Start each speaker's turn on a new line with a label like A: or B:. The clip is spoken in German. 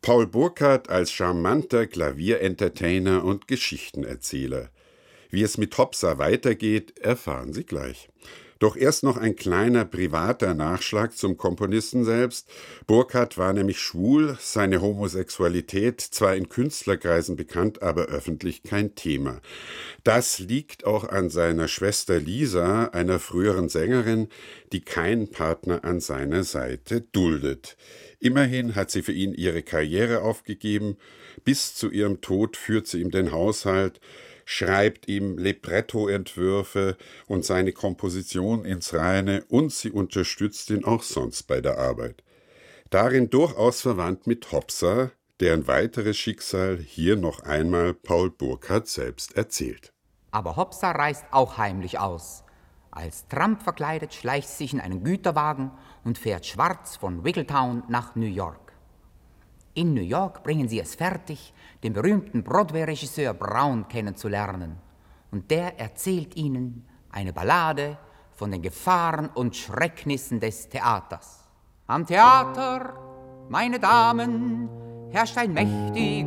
A: Paul Burkhardt als charmanter Klavierentertainer und Geschichtenerzähler. Wie es mit Hopsa weitergeht, erfahren Sie gleich. Doch erst noch ein kleiner privater Nachschlag zum Komponisten selbst. Burkhardt war nämlich schwul, seine Homosexualität zwar in Künstlerkreisen bekannt, aber öffentlich kein Thema. Das liegt auch an seiner Schwester Lisa, einer früheren Sängerin, die keinen Partner an seiner Seite duldet. Immerhin hat sie für ihn ihre Karriere aufgegeben. Bis zu ihrem Tod führt sie ihm den Haushalt, schreibt ihm Librettoentwürfe und seine Komposition ins Reine und sie unterstützt ihn auch sonst bei der Arbeit. Darin durchaus verwandt mit Hopsa, deren weiteres Schicksal hier noch einmal Paul Burkhardt selbst erzählt.
B: Aber Hopsa reist auch heimlich aus. Als Trump verkleidet schleicht sie sich in einen Güterwagen und fährt schwarz von Wiggletown nach New York. In New York bringen sie es fertig, den berühmten Broadway-Regisseur Brown kennenzulernen. Und der erzählt ihnen eine Ballade von den Gefahren und Schrecknissen des Theaters. Am Theater, meine Damen, herrscht ein mächtiger